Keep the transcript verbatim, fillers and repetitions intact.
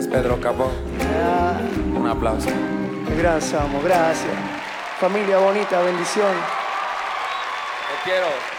Pedro Capó. Ah, Un aplauso. qué gran Samo, gracias. Familia bonita, bendición. Te quiero.